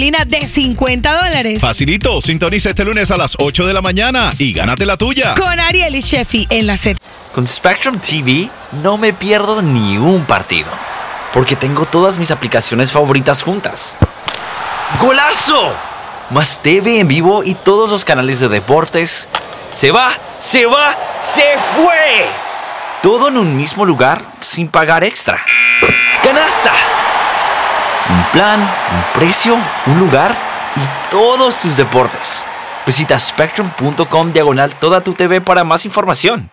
Lina de $50. Facilito, sintoniza este lunes a las 8 de la mañana y gánate la tuya. Con Ariel y Sheffy en la Z. Con Spectrum TV no me pierdo ni un partido, porque tengo todas mis aplicaciones favoritas juntas. ¡Golazo! Más TV en vivo y todos los canales de deportes. ¡Se va! ¡Se fue! Todo en un mismo lugar sin pagar extra. ¡Canasta! Un plan, un precio, un lugar y todos tus deportes. Visita spectrum.com/toda tu TV para más información.